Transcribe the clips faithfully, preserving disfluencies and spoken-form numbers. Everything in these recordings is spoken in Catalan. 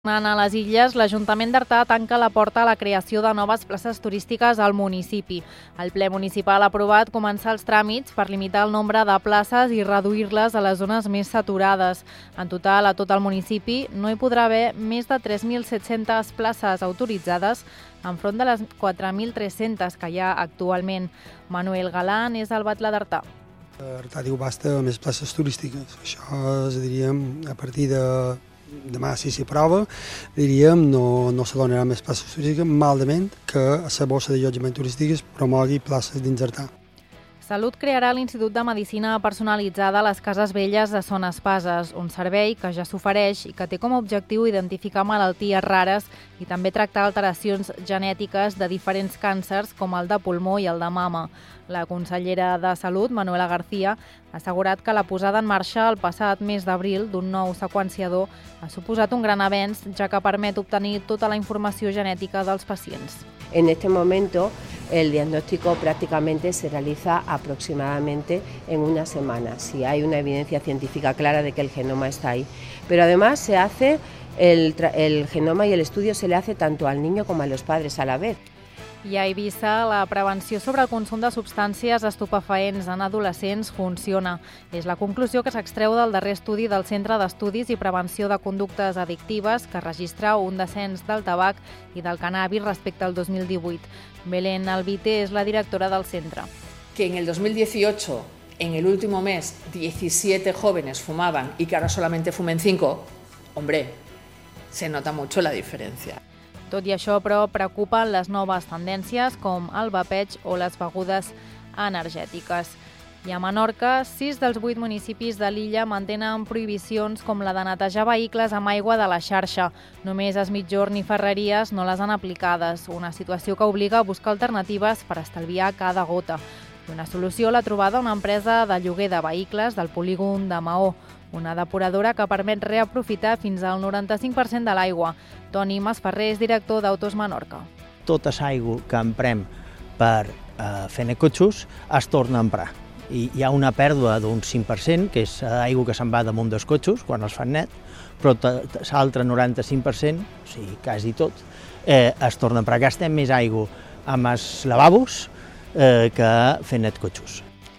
Tornant a les Illes, l'Ajuntament d'Artà tanca la porta a la creació de noves places turístiques al municipi. El ple municipal ha aprovat començar els tràmits per limitar el nombre de places i reduir-les a les zones més saturades. En total, a tot el municipi no hi podrà haver més de tres mil set-centes places autoritzades enfront de les quatre mil tres-centes que hi ha actualment. Manuel Galán és el batlle d'Artà. Artà diu basta més places turístiques. Això és, diríem, a partir de demà, si s'hi aprova, diríem, no, no se donarà més places turístiques, maldament que a la bossa d'allotjament turístic es promogui places dins Artà. Salut crearà l'Institut de Medicina Personalitzada a les Cases Velles de Son Espases, un servei que ja s'ofereix i que té com a objectiu identificar malalties rares i també tractar alteracions genètiques de diferents càncers com el de pulmó i el de mama. La consellera de Salut, Manuela García, ha assegurat que la posada en marxa el passat mes d'abril d'un nou seqüenciador ha suposat un gran avenç, ja que permet obtenir tota la informació genètica dels pacients. En este momento el diagnóstico prácticamente se realiza aproximadamente en una semana, si hay una evidencia científica clara de que el genoma está ahí. Pero además se hace el, el genoma y el estudio se le hace tanto al niño como a los padres a la vez. I a Eivissa, la prevenció sobre el consum de substàncies estupefaents en adolescents funciona. És la conclusió que s'extreu del darrer estudi del Centre d'Estudis i Prevenció de Conductes Addictives, que registra un descens del tabac i del cannabis respecte al dos mil divuit. Belén Albite és la directora del centre. Que en el dos mil dieciocho, en el último mes, diecisiete jóvenes fumaban y que ahora solamente fumen cinco, hombre, se nota mucho la diferencia. Tot i això, però, preocupen les noves tendències com el vapeig o les begudes energètiques. I a Menorca, sis dels vuit municipis de l'illa mantenen prohibicions com la de netejar vehicles amb aigua de la xarxa. Només Es Migjorn i Ferreries no les han aplicades, una situació que obliga a buscar alternatives per estalviar cada gota. I una solució l'ha trobada una empresa de lloguer de vehicles del polígon de Maó, una depuradora que permet reaprofitar fins al noranta-cinc per cent de l'aigua. Toni Masferrer és director d'Autos Menorca. Tota l'aigua que emprem per eh, fer necotxos es torna a emprar. I hi ha una pèrdua d'un cinc per cent, que és aigua que se'n va damunt dels cotxos quan els fan net, però l'altre noranta-cinc per cent, o sigui, quasi tot, eh, es torna a emprar. Gastem més aigua amb els lavabos eh, que fent net cotxos.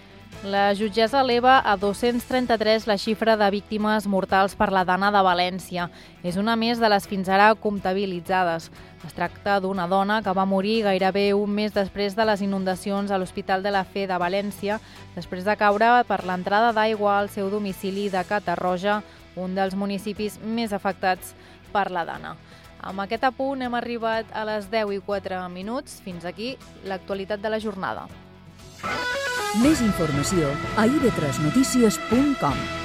La jutgessa eleva a dos-cents trenta-tres la xifra de víctimes mortals per la Dana de València. És una més de les fins ara comptabilitzades. Es tracta d'una dona que va morir gairebé un mes després de les inundacions a l'Hospital de la Fe de València, després de caure per l'entrada d'aigua al seu domicili de Catarroja, un dels municipis més afectats per la Dana. Amb aquest apunt hem arribat a les deu i quatre minuts. Fins aquí l'actualitat de la jornada. Més informació a i ve tres notícies punt com.